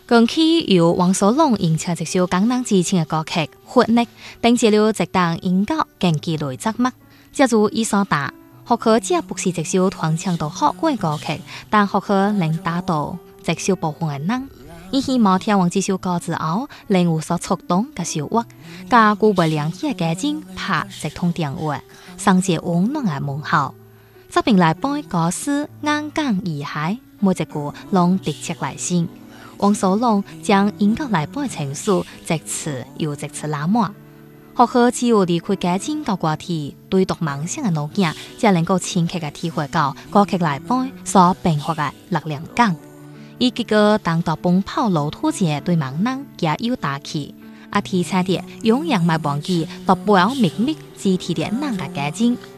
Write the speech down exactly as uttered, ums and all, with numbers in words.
近期由王守龙演唱一首江南之情的歌曲《活力》，并接了一档音乐竞技类节目。借助伊所打，學佢只不是一首傳唱到學過的歌曲，但學佢能打到一小部分嘅人。伊希望聽完這首歌之後，能有所觸動嘅收穫，加顧不良嘅家境拍一通電話，送一溫暖嘅問候。這邊來背歌詞眼光義海，每一句攏直切來信。王守龍將音樂來背情緒，一次又一次拉滿。學佢只有離開家境到過體，對讀夢想嘅路徑，才能夠深刻嘅體會到歌曲來背所迸發嘅力量感。伊結果當到奔跑路途者對盲人加油打氣，啊提醒啲永遠唔忘記到背後秘密支持啲人嘅家境。